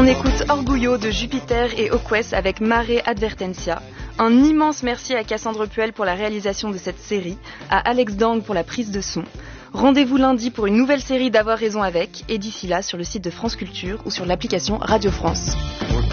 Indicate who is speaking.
Speaker 1: écoute Orgullo de Jupiter et Oques avec Mare Advertencia. Un immense merci à Cassandre Puel pour la réalisation de cette série, à Alex Dang pour la prise de son. Rendez-vous lundi pour une nouvelle série d'Avoir raison avec, et d'ici là sur le site de France Culture ou sur l'application Radio France.